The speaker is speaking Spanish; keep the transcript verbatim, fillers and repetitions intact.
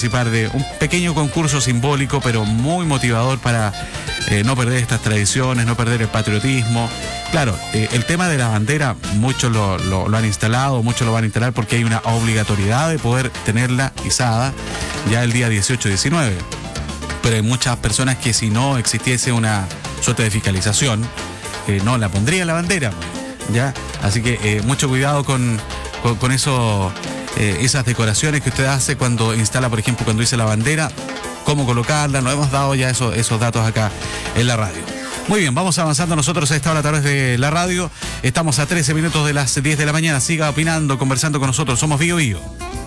participar de un pequeño concurso simbólico, pero muy motivador para eh, no perder estas tradiciones, no perder el patriotismo. Claro, eh, el tema de la bandera, muchos lo, lo, lo han instalado, muchos lo van a instalar porque hay una obligatoriedad de poder tenerla izada ya el día dieciocho y diecinueve. Pero hay muchas personas que si no existiese una suerte de fiscalización, eh, no la pondría la bandera, ¿ya? Así que eh, mucho cuidado con, con, con eso, eh, esas decoraciones que usted hace cuando instala, por ejemplo, cuando dice la bandera, cómo colocarla. Nos hemos dado ya eso, esos datos acá en la radio. Muy bien, vamos avanzando nosotros a esta hora a través de la radio. Estamos a trece minutos de las diez de la mañana. Siga opinando, conversando con nosotros. Somos Bio Bio.